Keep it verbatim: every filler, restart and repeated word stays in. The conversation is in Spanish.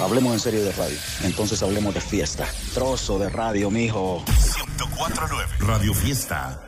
Hablemos en serio de radio. Entonces hablemos de fiesta. Trozo de radio, mijo. ciento cuatro punto nueve Radio Fiesta.